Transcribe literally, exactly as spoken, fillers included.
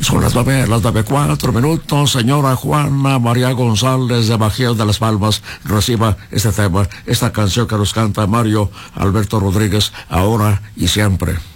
Son las nueve, las nueve, cuatro minutos. Señora Juana María González de Bajío de las Palmas, reciba este tema, esta canción que nos canta Mario Alberto Rodríguez, Ahora y Siempre.